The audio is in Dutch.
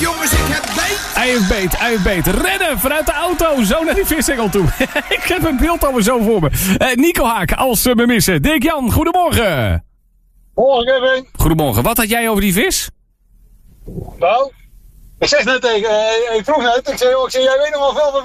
Jongens, ik heb beet. Hij heeft beet. Rennen vanuit de auto, zo naar die vishengel toe. Ik heb een beeld alweer zo voor me. Nico Haak, als ze me missen. Dirk-Jan, goedemorgen. Morgen, Kevin. Goedemorgen, wat had jij over die vis? Nou, ik zeg net tegen, ik vroeg net, ik zei, jij weet nog wel veel van